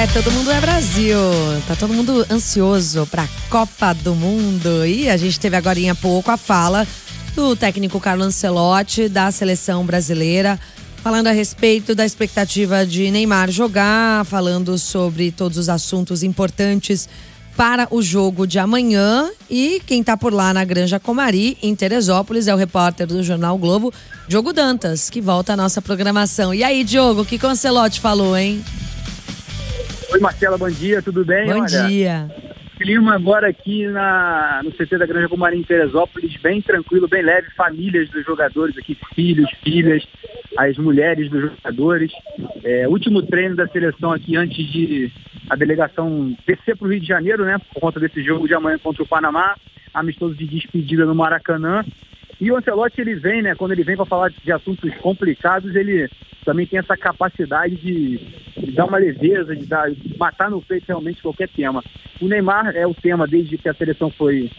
Todo mundo é Brasil. Tá todo mundo ansioso pra Copa do Mundo. E a gente teve agora há pouco a fala do técnico Carlo Ancelotti da seleção brasileira, falando a respeito da expectativa de Neymar jogar, falando sobre todos os assuntos importantes para o jogo de amanhã. E quem tá por lá na Granja Comari, em Teresópolis, é o repórter do Jornal o Globo, Diogo Dantas, que volta à nossa programação. E aí, Diogo, o que o Ancelotti falou, hein? Oi, Marcela, bom dia, tudo bem? Bom dia. Clima agora aqui no CT da Granja Comari em Teresópolis, bem tranquilo, bem leve, famílias dos jogadores aqui, filhos, filhas, as mulheres dos jogadores. Último treino da seleção aqui antes de a delegação descer para o Rio de Janeiro, né, por conta desse jogo de amanhã contra o Panamá, amistoso de despedida no Maracanã. E o Ancelotti, ele vem, né, quando ele vem para falar de assuntos complicados, ele também tem essa capacidade de dar uma leveza, de matar no peito realmente qualquer tema. O Neymar é o tema desde que a seleção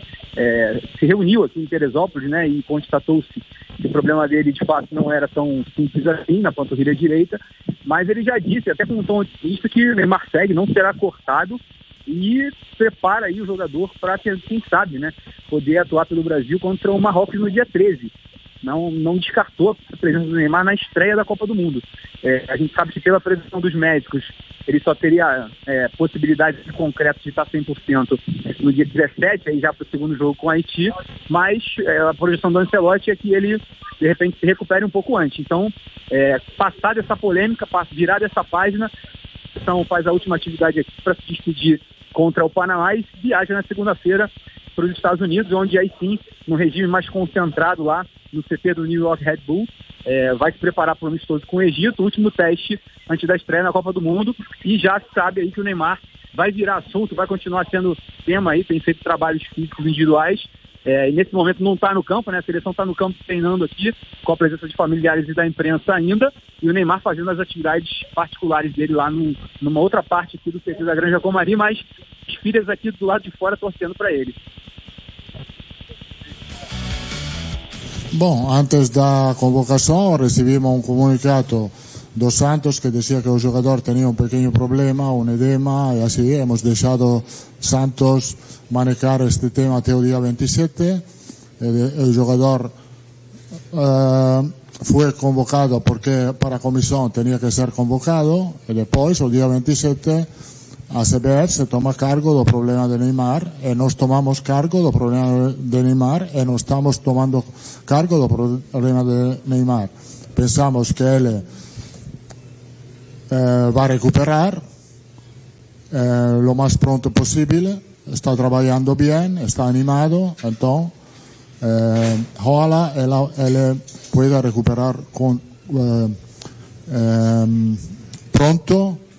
se reuniu aqui em Teresópolis, né, e constatou-se que o problema dele de fato não era tão simples assim na panturrilha direita, mas ele já disse, até com um tom otimista, que o Neymar segue, não será cortado, e prepara aí o jogador para, quem sabe, né, poder atuar pelo Brasil contra o Marrocos no dia 13. Não descartou a presença do Neymar na estreia da Copa do Mundo. A gente sabe que pela previsão dos médicos, ele só teria possibilidade concreta de estar 100% no dia 17, aí já para o segundo jogo com o Haiti, mas a projeção do Ancelotti é que ele, de repente, se recupere um pouco antes. Então, passar dessa polêmica, virar dessa página, então faz a última atividade aqui para se despedir contra o Panamá e viaja na segunda-feira para os Estados Unidos, onde aí sim, no regime mais concentrado lá no CT do New York Red Bull, vai se preparar para o amistoso com o Egito, o último teste antes da estreia na Copa do Mundo, e já sabe aí que o Neymar vai virar assunto, vai continuar sendo tema aí, tem feito trabalhos físicos individuais, e nesse momento não está no campo, né? A seleção está no campo treinando aqui, com a presença de familiares e da imprensa ainda, e o Neymar fazendo as atividades particulares dele lá numa outra parte aqui do CT da Granja Comari, mas as filhas aqui do lado de fora torcendo para ele. Bom, antes da convocação recibimos un comunicado dos Santos que decía que el jugador tenía un pequeño problema, un edema, y así hemos dejado Santos manejar este tema hasta el día 27. El jugador fue convocado porque para comisión tenía que ser convocado, y después, el día 27, a CBF se toma cargo del problema de Neymar, y nos tomamos cargo del problema de Neymar, y no estamos tomando cargo del problema de Neymar. Pensamos que él va a recuperar lo más pronto posible, está trabajando bien, está animado, entonces ojalá él pueda recuperar pronto.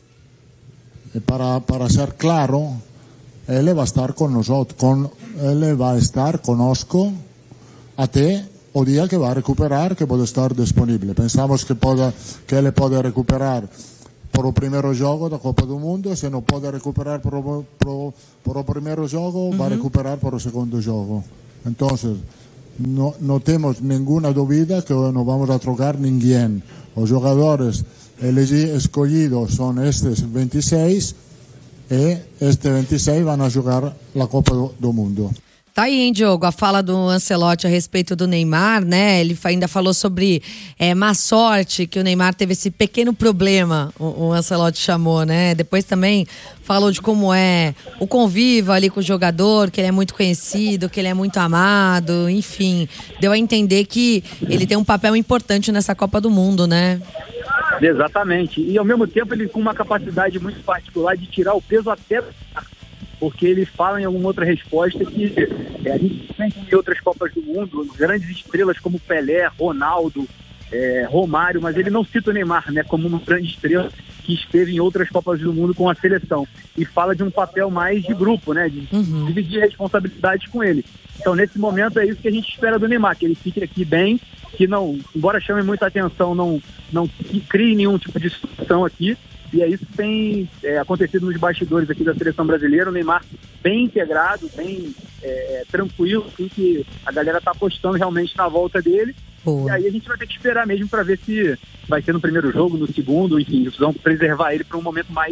Para ser claro, él va a estar con nosotros, él va a estar conosco hasta el día que va a recuperar, que puede estar disponible. Pensamos que él puede recuperar por el primer juego de Copa del Mundo, si no puede recuperar por el primer juego, va a recuperar por el segundo juego. Entonces, no tenemos ninguna duda que no vamos a trocar ninguém. Los jugadores escolhidos son estes 26 e este 26 vão a jogar a Copa do Mundo. Tá aí, hein, Diogo, a fala do Ancelotti a respeito do Neymar, né? Ele ainda falou sobre má sorte, que o Neymar teve esse pequeno problema, o Ancelotti chamou, né? Depois também falou de como é o convívio ali com o jogador, que ele é muito conhecido, que ele é muito amado, enfim. Deu a entender que ele tem um papel importante nessa Copa do Mundo, né? Exatamente, e ao mesmo tempo ele com uma capacidade muito particular de tirar o peso até porque ele fala em alguma outra resposta que a gente tem em outras Copas do Mundo, grandes estrelas como Pelé, Ronaldo, Romário, mas ele não cita o Neymar, né, como uma grande estrela que esteve em outras Copas do Mundo com a seleção, e fala de um papel mais de grupo, né, de dividir responsabilidades com ele. Então nesse momento é isso que a gente espera do Neymar, que ele fique aqui bem, que não, embora chame muita atenção, não crie nenhum tipo de situação aqui, e é isso que tem acontecido nos bastidores aqui da seleção brasileira. O Neymar bem integrado, bem tranquilo, assim, que a galera tá apostando realmente na volta dele. Boa. E aí a gente vai ter que esperar mesmo para ver se vai ser no primeiro jogo, no segundo, enfim, vão preservar ele para um momento mais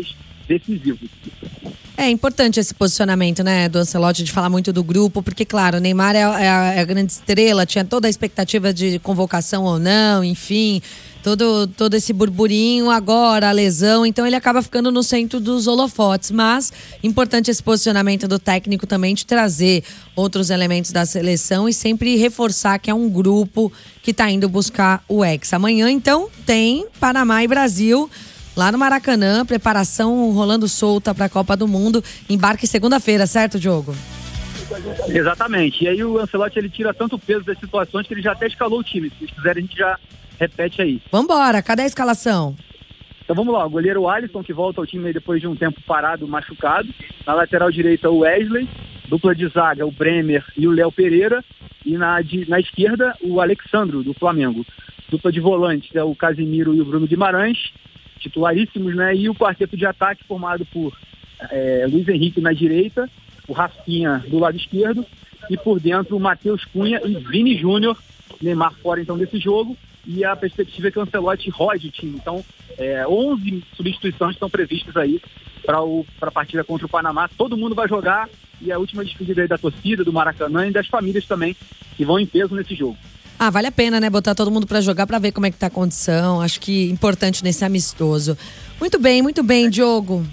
decisivo. É importante esse posicionamento, né, do Ancelotti, de falar muito do grupo, porque, claro, o Neymar é a grande estrela, tinha toda a expectativa de convocação ou não, enfim, todo esse burburinho, agora a lesão, então ele acaba ficando no centro dos holofotes, mas importante esse posicionamento do técnico também de trazer outros elementos da seleção e sempre reforçar que é um grupo que está indo buscar o Hexa. Amanhã, então, tem Panamá e Brasil lá no Maracanã, preparação rolando solta para a Copa do Mundo, embarque segunda-feira, certo, Diogo? Exatamente, e aí o Ancelotti ele tira tanto peso das situações que ele já até escalou o time, se vocês quiserem a gente já repete aí. Vambora, cadê a escalação? Então vamos lá, o goleiro Alisson, que volta ao time depois de um tempo parado, machucado. Na lateral direita o Wesley, dupla de zaga o Bremer e o Léo Pereira, e na esquerda o Alexandro, do Flamengo. Dupla de volantes é o Casimiro e o Bruno Guimarães, titularíssimos, né? E o quarteto de ataque formado por Luiz Henrique na direita, o Rafinha do lado esquerdo, e por dentro o Matheus Cunha e Vini Júnior. Neymar fora então desse jogo, e a perspectiva é que o Ancelotti rode o time. Então 11 substituições estão previstas aí para a partida contra o Panamá. Todo mundo vai jogar, e a última despedida aí da torcida, do Maracanã e das famílias também, que vão em peso nesse jogo. Vale a pena, né, botar todo mundo pra jogar, pra ver como é que tá a condição. Acho que importante nesse amistoso. Muito bem, Diogo.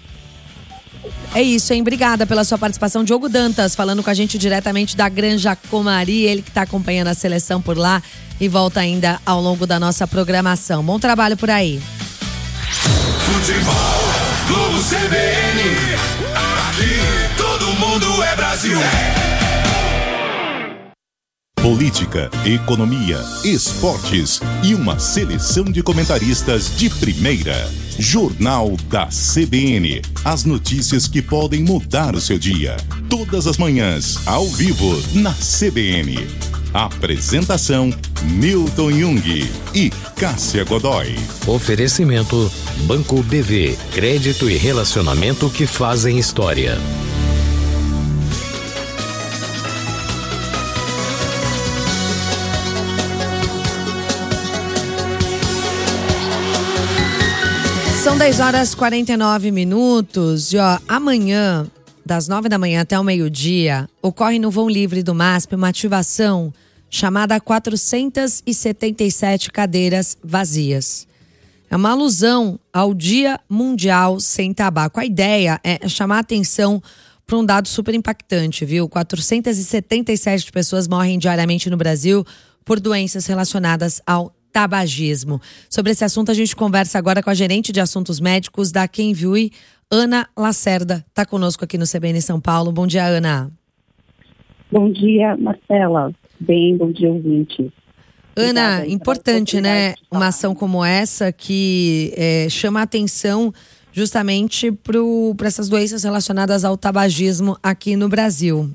É isso, hein? Obrigada pela sua participação. Diogo Dantas, falando com a gente diretamente da Granja Comari, ele que tá acompanhando a seleção por lá e volta ainda ao longo da nossa programação. Bom trabalho por aí. Futebol, Globo CBN, aqui todo mundo é Brasil. Política, economia, esportes e uma seleção de comentaristas de primeira. Jornal da CBN. As notícias que podem mudar o seu dia. Todas as manhãs, ao vivo, na CBN. Apresentação, Milton Jung e Cássia Godoy. Oferecimento, Banco BV. Crédito e relacionamento que fazem história. São 10h49 e amanhã, das 9 da manhã até o meio-dia, ocorre no Vão Livre do MASP uma ativação chamada 477 cadeiras vazias. É uma alusão ao Dia Mundial Sem Tabaco. A ideia é chamar a atenção para um dado super impactante, viu? 477 pessoas morrem diariamente no Brasil por doenças relacionadas ao tabagismo. Sobre esse assunto a gente conversa agora com a gerente de assuntos médicos da Kenvue, Ana Lacerda. Está conosco aqui no CBN São Paulo. Bom dia, Ana. Bom dia, Marcela. Bom dia, ouvinte. Ana, importante, né? Uma ação como essa que chama a atenção justamente para essas doenças relacionadas ao tabagismo aqui no Brasil.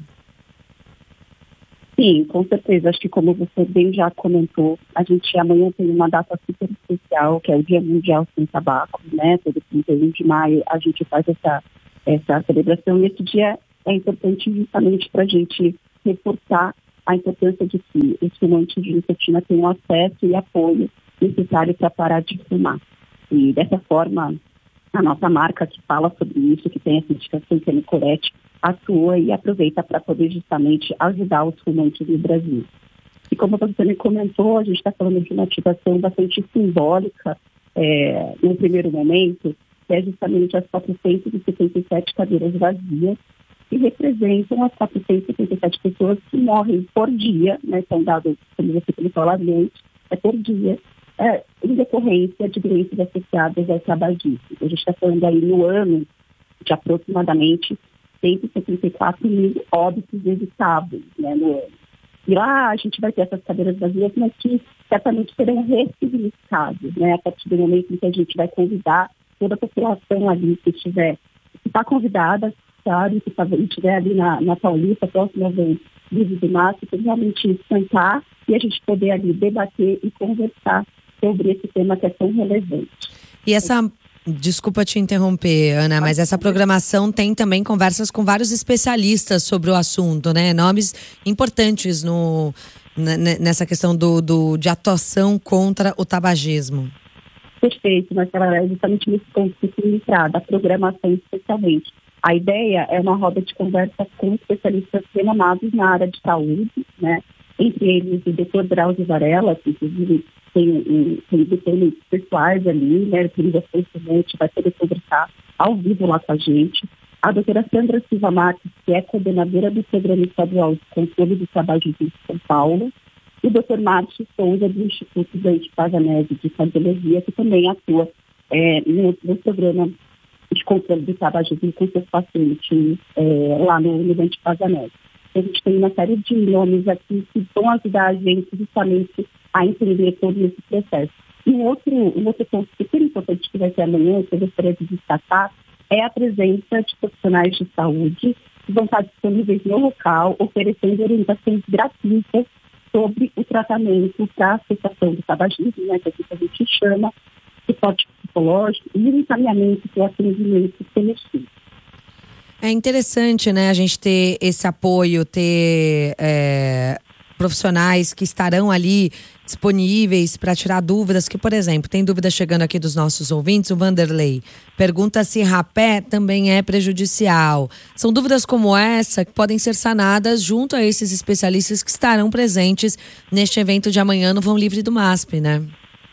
Sim, com certeza. Acho que como você bem já comentou, a gente amanhã tem uma data super especial, que é o Dia Mundial Sem Tabaco, né? Todo 31 de maio a gente faz essa celebração, e esse dia é importante justamente para a gente reforçar a importância de que os fumantes de nicotina tenham acesso e apoio necessário para parar de fumar. E dessa forma, a nossa marca que fala sobre isso, que tem essa indicação que é Nicorette, atua e aproveita para poder justamente ajudar os fumantes no Brasil. E como você também comentou, a gente está falando de uma ativação bastante simbólica no primeiro momento, que é justamente as 477 cadeiras vazias, que representam as 477 pessoas que morrem por dia, né, são dados, como você começou lá adiante, por dia, em decorrência de doenças associadas ao tabagismo. A gente está falando aí no ano de aproximadamente 174 mil óbitos evitáveis, né, no ano. E lá a gente vai ter essas cadeiras vazias, mas que certamente serão ressignificadas, né, a partir do momento em que a gente vai convidar toda a população ali que está convidada, claro, que estiver ali na Paulista, próxima vez Livre do MASP, para realmente sentar e a gente poder ali debater e conversar sobre esse tema que é tão relevante. E desculpa te interromper, Ana, mas essa programação tem também conversas com vários especialistas sobre o assunto, né? Nomes importantes nessa questão de atuação contra o tabagismo. Perfeito, Marcela, é justamente nesse ponto que se entrar, da programação especialmente. A ideia é uma roda de conversa com especialistas renomados na área de saúde, né? Entre eles o Dr. Drauzio Varela, que inclusive tem depoimentos pessoais ali, né? Que ele vai poder conversar ao vivo lá com a gente. A doutora Sandra Silva Marques, que é coordenadora do Programa Estadual de Controle do Trabalho de São Paulo. E o Dr. Márcio Souza, do Instituto Dante Paganese de Cardiologia, que também atua no programa de controle do trabalho com seus pacientes lá no Dante Paganese. A gente tem uma série de nomes aqui que vão ajudar a gente justamente a entender todo esse processo. E um outro ponto super importante que vai ter amanhã, que eu gostaria de destacar, é a presença de profissionais de saúde que vão estar disponíveis no local, oferecendo orientações gratuitas sobre o tratamento para a cessação do tabagismo, né, que é o que a gente chama, suporte psicológico e o encaminhamento para o atendimento pelo SUS. É interessante, né, a gente ter esse apoio, ter profissionais que estarão ali disponíveis para tirar dúvidas, que, por exemplo, tem dúvida chegando aqui dos nossos ouvintes, o Vanderlei pergunta se rapé também é prejudicial. São dúvidas como essa que podem ser sanadas junto a esses especialistas que estarão presentes neste evento de amanhã no Vão Livre do MASP, né?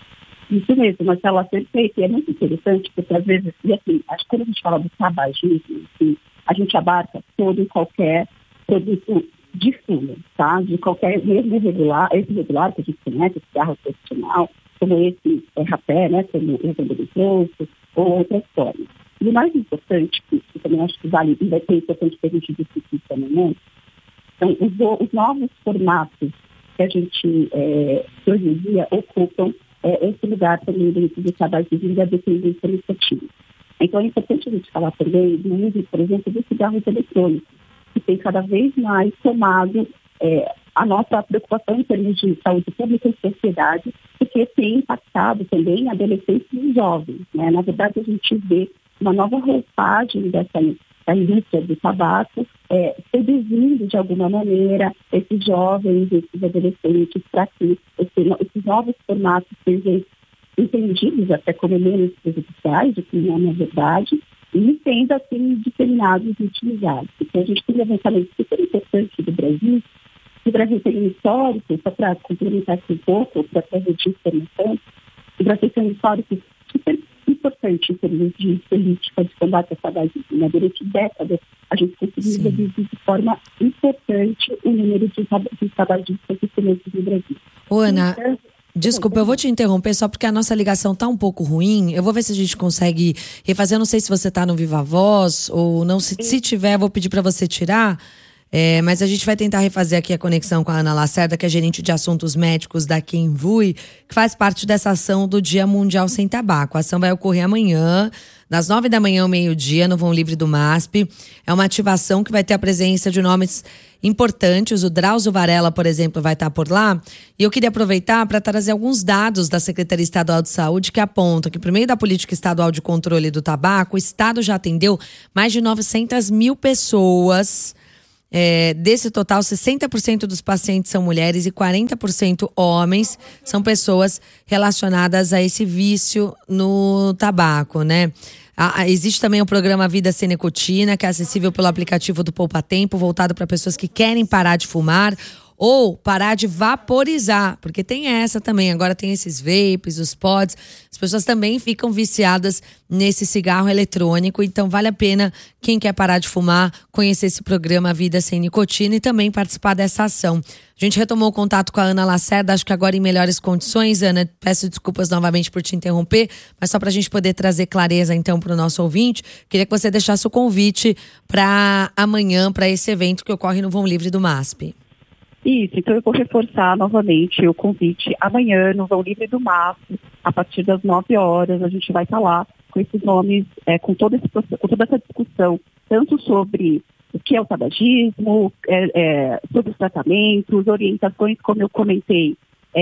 Isso mesmo, Marcela, perfeito. E é muito interessante, porque às vezes, e assim, acho que quando a gente fala do tabagismo, assim, a gente abarca todo e qualquer produto de fumo, tá? De qualquer, mesmo esse regular que a gente conhece, cigarro profissional, como esse rapé, né? Como o Vanderlei trouxe, ou outras formas. E o mais importante, que também acho que vale, e vai ser importante que a gente discutir também, são os novos formatos que a gente, que hoje em dia, ocupam esse lugar também dentro do tabagismo e da dependência nicotina. Então é importante a gente falar também do uso, por exemplo, dos cigarros eletrônicos, que tem cada vez mais tomado a nossa preocupação em termos de saúde pública e sociedade, porque tem impactado também adolescentes e jovens, né? Na verdade, a gente vê uma nova roupagem da indústria do tabaco, seduzindo de alguma maneira esses jovens, esses adolescentes, para que esses novos formatos sejam entendidos até como menos prejudiciais, o que não é na verdade, e sendo assim disseminados e utilizados. Então a gente tem um levantamento super importante do Brasil. O Brasil tem um histórico, só para complementar aqui um pouco, para trazer de informação, o Brasil tem um histórico super importante em termos de política de combate ao tabagismo. Durante décadas, a gente conseguiu reduzir de forma importante o número de tabagistas existentes no Brasil. Ô, Ana, desculpa, eu vou te interromper só porque a nossa ligação tá um pouco ruim. Eu vou ver se a gente consegue refazer. Eu não sei se você tá no Viva Voz ou não. Se tiver, eu vou pedir para você tirar. Mas a gente vai tentar refazer aqui a conexão com a Ana Lacerda, que é gerente de assuntos médicos da Kenvui, que faz parte dessa ação do Dia Mundial Sem Tabaco. A ação vai ocorrer amanhã, das 9 da manhã ao meio-dia, no Vão Livre do MASP. É uma ativação que vai ter a presença de nomes importantes. O Drauzio Varela, por exemplo, vai estar por lá. E eu queria aproveitar para trazer alguns dados da Secretaria Estadual de Saúde que apontam que, por meio da Política Estadual de Controle do Tabaco, o Estado já atendeu mais de 900 mil pessoas. Desse total, 60% dos pacientes são mulheres e 40% homens, são pessoas relacionadas a esse vício no tabaco, né? Existe também o programa Vida Sem Nicotina, que é acessível pelo aplicativo do Poupa Tempo, voltado para pessoas que querem parar de fumar ou parar de vaporizar, porque tem essa também, agora tem esses vapes, os pods, as pessoas também ficam viciadas nesse cigarro eletrônico, então vale a pena quem quer parar de fumar, conhecer esse programa Vida Sem Nicotina e também participar dessa ação. A gente retomou o contato com a Ana Lacerda, acho que agora em melhores condições. Ana, peço desculpas novamente por te interromper, mas só para a gente poder trazer clareza então para o nosso ouvinte, queria que você deixasse o convite para amanhã, para esse evento que ocorre no Vão Livre do MASP. Isso, então eu vou reforçar novamente o convite. Amanhã, no Vão Livre do MASP, a partir das 9 horas, a gente vai estar lá com esses nomes, com toda essa discussão, tanto sobre o que é o tabagismo, sobre os tratamentos, orientações, como eu comentei,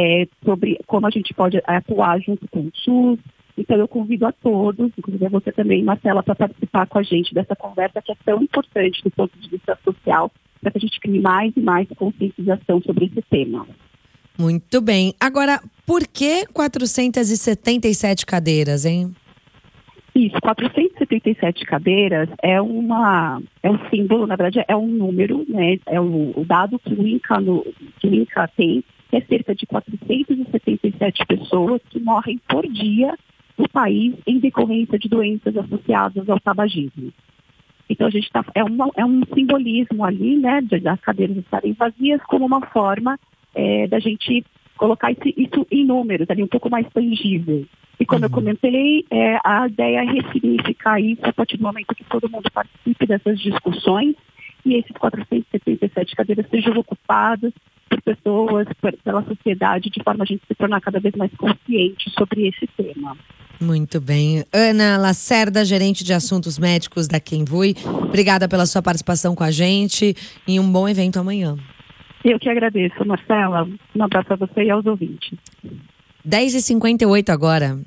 sobre como a gente pode atuar junto com o SUS. Então eu convido a todos, inclusive a você também, Marcela, para participar com a gente dessa conversa que é tão importante do ponto de vista social, para que a gente crie mais e mais conscientização sobre esse tema. Muito bem. Agora, por que 477 cadeiras, hein? Isso, 477 cadeiras é um símbolo, na verdade é um número, né? É o dado que o INCA tem, que é cerca de 477 pessoas que morrem por dia no país em decorrência de doenças associadas ao tabagismo. Então a gente é um simbolismo ali, né, das cadeiras estarem vazias, como uma forma da gente colocar isso em números, ali um pouco mais tangível. E como eu comentei, a ideia é ressignificar isso a partir do momento que todo mundo participe dessas discussões e esses 477 cadeiras sejam ocupadas por pessoas, pela sociedade, de forma a gente se tornar cada vez mais consciente sobre esse tema. Muito bem. Ana Lacerda, gerente de assuntos médicos da Kenvui, obrigada pela sua participação com a gente e um bom evento amanhã. Eu que agradeço, Marcela. Um abraço a você e aos ouvintes. 10h58 agora.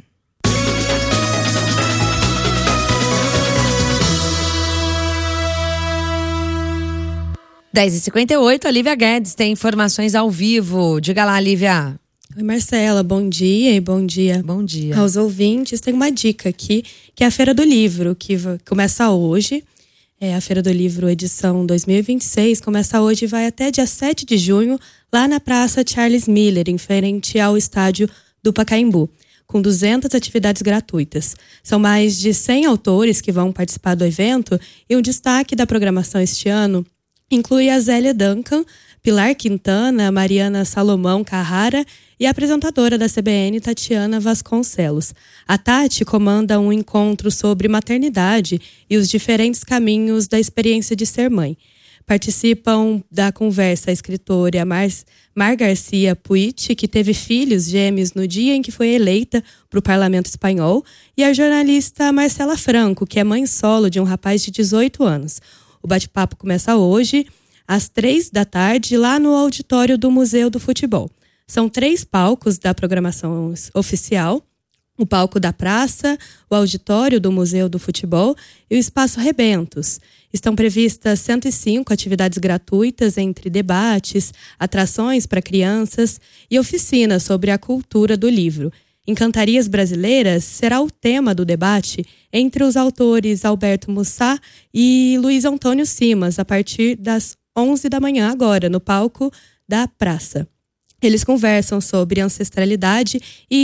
A Lívia Guedes tem informações ao vivo. Diga lá, Lívia. Oi, Marcela, bom dia e bom dia. Bom dia. Aos ouvintes, tem uma dica aqui, que é a Feira do Livro, que começa hoje. A Feira do Livro, edição 2026, começa hoje e vai até dia 7 de junho, lá na Praça Charles Miller, em frente ao estádio do Pacaembu, com 200 atividades gratuitas. São mais de 100 autores que vão participar do evento e o destaque da programação este ano inclui a Zélia Duncan, Pilar Quintana, Mariana Salomão Carrara e a apresentadora da CBN, Tatiana Vasconcelos. A Tati comanda um encontro sobre maternidade e os diferentes caminhos da experiência de ser mãe. Participam da conversa a escritora Mar Garcia Puig, que teve filhos gêmeos no dia em que foi eleita para o Parlamento Espanhol, e a jornalista Marcela Franco, que é mãe solo de um rapaz de 18 anos. O bate-papo começa hoje, às 15h, lá no auditório do Museu do Futebol. São 3 palcos da programação oficial: o palco da praça, o auditório do Museu do Futebol e o Espaço Rebentos. Estão previstas 105 atividades gratuitas, entre debates, atrações para crianças e oficinas sobre a cultura do livro. Encantarias Brasileiras será o tema do debate entre os autores Alberto Mussá e Luiz Antônio Simas, a partir das 11 da manhã agora, no palco da praça. Eles conversam sobre ancestralidade e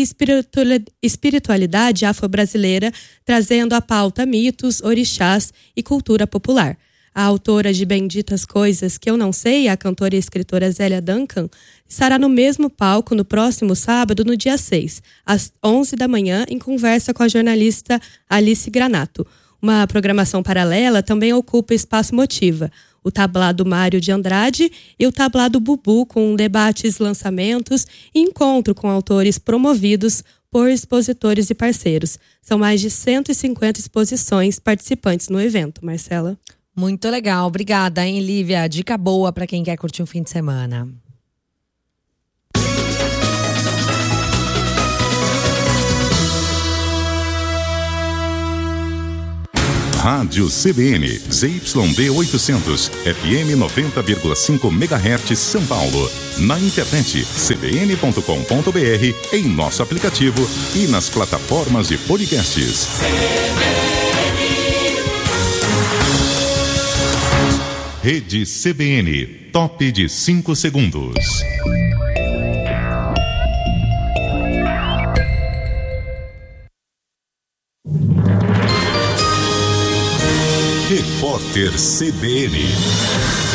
espiritualidade afro-brasileira, trazendo à pauta mitos, orixás e cultura popular. A autora de Benditas Coisas Que Eu Não Sei, a cantora e escritora Zélia Duncan, estará no mesmo palco no próximo sábado, no dia 6, às 11 da manhã, em conversa com a jornalista Alice Granato. Uma programação paralela também ocupa o Espaço Motiva, o Tablado Mário de Andrade e o Tablado Bubu, com debates, lançamentos e encontro com autores promovidos por expositores e parceiros. São mais de 150 exposições participantes no evento. Marcela? Muito legal, obrigada, hein, Lívia? Dica boa para quem quer curtir um fim de semana. Rádio CBN, ZYD 800, FM 90,5 MHz, São Paulo. Na internet, cbn.com.br, em nosso aplicativo e nas plataformas de podcasts. Rede CBN, top de 5 segundos. Repórter CBN.